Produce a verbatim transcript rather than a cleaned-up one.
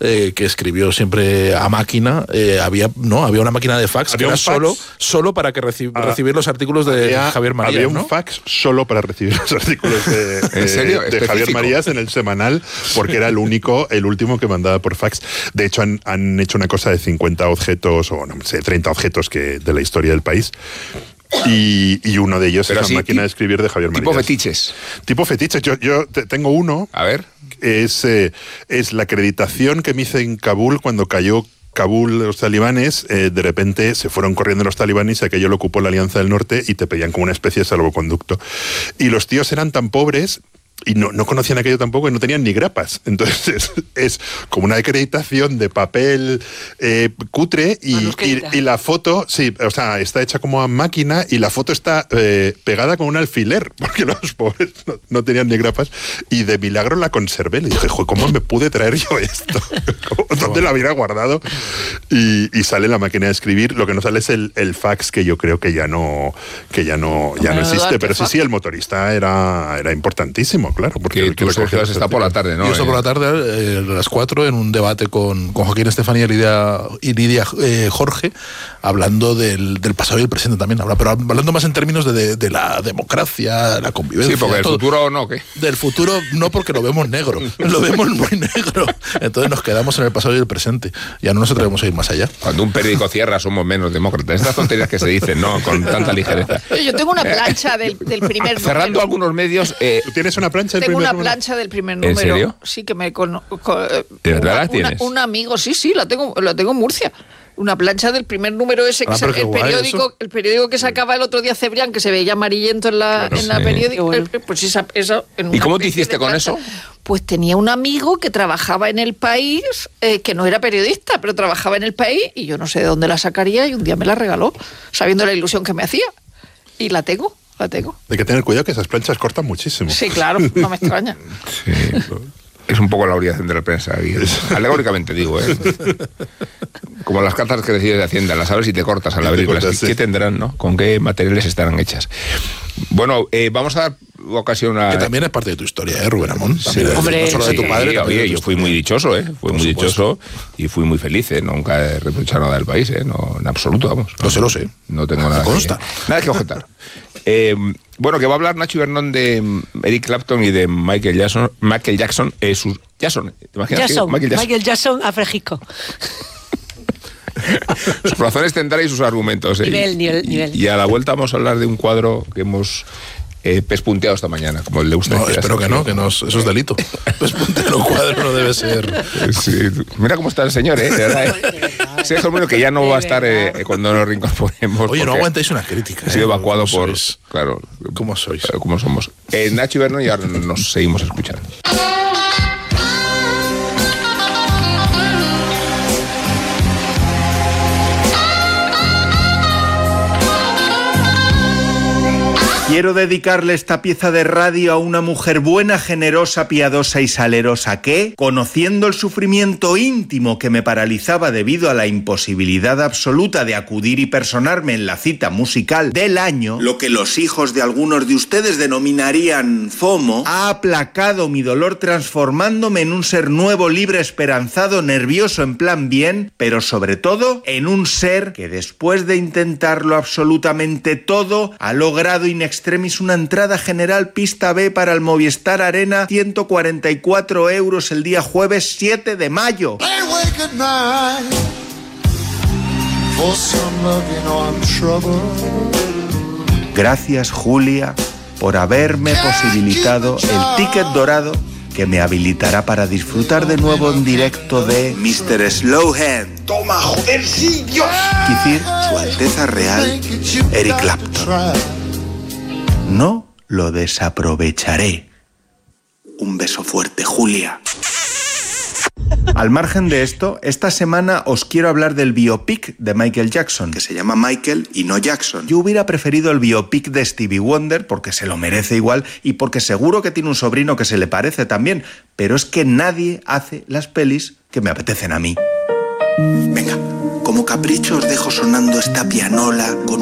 eh, que escribió siempre a máquina, eh, había no había una máquina de fax que era fax? solo solo para que reci- ah, recibir los artículos de había, Javier Marías. Había un ¿no? fax solo para recibir los artículos de, ¿En serio? de, de Javier Marías en el semanal, porque era el único, el último que mandaba por fax. De hecho, han, han hecho una cosa de cincuenta objetos, o no sé, treinta objetos que de la historia del país. Y, y uno de ellos Pero es la máquina de escribir de Javier Marías. Tipo fetiches. Tipo fetiches. Yo, yo te, tengo uno. A ver. Es, eh, es la acreditación que me hice en Kabul cuando cayó Kabul, los talibanes. Eh, de repente se fueron corriendo los talibanes y aquello lo ocupó la Alianza del Norte y te pedían como una especie de salvoconducto. Y los tíos eran tan pobres y no, no conocían aquello tampoco y no tenían ni grapas. Entonces es, es como una acreditación de papel eh, cutre y, y, y la foto, sí, o sea, está hecha como a máquina y la foto está eh, pegada con un alfiler, porque los pobres no, no tenían ni grapas, y de milagro la conservé. Le dije, joder, ¿cómo me pude traer yo esto? ¿Dónde la hubiera guardado? Y, y sale la máquina de escribir. Lo que no sale es el, el fax, que yo creo que ya no, que ya no, ya no existe. Pero sí, sí, el motorista era, era importantísimo. Claro, porque que tú, Sergio, está por la tarde, ¿no? Yo estoy por la tarde, eh, a las cuatro, en un debate con, con Joaquín Estefanía y Lidia, y Lidia eh, Jorge, hablando del, del pasado y el presente también, pero hablando más en términos de, de, de la democracia, la convivencia. Sí, porque del futuro no, ¿qué? Del futuro no, porque lo vemos negro, lo vemos muy negro. Entonces nos quedamos en el pasado y el presente. Ya no nos atrevemos a ir más allá. Cuando un periódico cierra, somos menos demócratas. Estas tonterías que se dicen, ¿no? Con tanta ligereza. Yo tengo una plancha del, del primer número. Cerrando algunos medios... Eh, ¿Tú tienes una plancha del Tengo primer una número? plancha del primer número. ¿En serio? Sí, que me conozco. ¿De verdad la tienes? Un amigo, sí, sí, la tengo, la tengo en Murcia. Una plancha del primer número ese, que ah, se, el, periódico, el periódico que sacaba el otro día Cebrián, que se veía amarillento en la, claro, en la sí. periódico. Bueno. Pues esa, esa, en ¿Y cómo te hiciste con eso? Pues tenía un amigo que trabajaba en El País, eh, que no era periodista, pero trabajaba en El País, y yo no sé de dónde la sacaría, y un día me la regaló, sabiendo la ilusión que me hacía. Y la tengo, la tengo. Hay que tener cuidado, que esas planchas cortan muchísimo. Sí, claro, no me extraña. Sí. Es un poco la obligación de la prensa. Alegóricamente digo, ¿eh? Como las cartas que recibes de Hacienda, las sabes si te cortas al abrirlas. ¿Qué, ¿Qué tendrán, no? ¿Con qué materiales estarán hechas? Bueno, eh, vamos a dar ocasión a... Que también es parte de tu historia, ¿eh, Rubén Amón? Sí, es, hombre, no solo de tu padre. Sí, oye, yo fui muy dichoso, ¿eh? Fui Por muy supuesto. dichoso y fui muy feliz, ¿eh? Nunca he reprochado nada del país, ¿eh? No, en absoluto, vamos. Lo sé, lo sé. No tengo nada, consta. Que, nada que objetar. Eh, bueno, que va a hablar Nacho Ibernón de Eric Clapton y de Michael Jackson. Michael Jackson, eh, sus, Jackson, ¿te imaginas? Jackson, Michael Jackson, Michael Jackson a Frejico. Sus razones tendrá y sus argumentos. ¿eh? Nivel, nivel, nivel. Y a la vuelta vamos a hablar de un cuadro que hemos eh, pespunteado esta mañana, como le gusta no, decir. Espero que no, que no, eso es delito. Pespuntear un cuadro no debe ser. Sí, mira cómo está el señor, ¿eh? De verdad, ¿eh? Sí, es bueno que ya no va a estar eh, cuando nos reincorporemos. Oye, no aguantáis una crítica. Ha sido ¿eh? evacuado por... Sois? Claro. ¿Cómo sois? ¿Cómo somos? Eh, Nacho Ibernón, y ahora nos seguimos escuchando. Quiero dedicarle esta pieza de radio a una mujer buena, generosa, piadosa y salerosa que, conociendo el sufrimiento íntimo que me paralizaba debido a la imposibilidad absoluta de acudir y personarme en la cita musical del año, lo que los hijos de algunos de ustedes denominarían FOMO, ha aplacado mi dolor transformándome en un ser nuevo, libre, esperanzado, nervioso en plan bien, pero sobre todo en un ser que después de intentarlo absolutamente todo, ha logrado inextremadamente extremis una entrada general pista B para el Movistar Arena, ciento cuarenta y cuatro euros el día jueves siete de mayo. Gracias, Julia, por haberme posibilitado el ticket dorado que me habilitará para disfrutar de nuevo en directo de mister Slowhand. ¡Toma, joder, sí, Dios! Quicir, Su Alteza Real, Eric Clapton. No lo desaprovecharé. Un beso fuerte, Julia. Al margen de esto, esta semana os quiero hablar del biopic de Michael Jackson, que se llama Michael y no Jackson. Yo hubiera preferido el biopic de Stevie Wonder porque se lo merece igual y porque seguro que tiene un sobrino que se le parece también, pero es que nadie hace las pelis que me apetecen a mí. Venga, como capricho os dejo sonando esta pianola con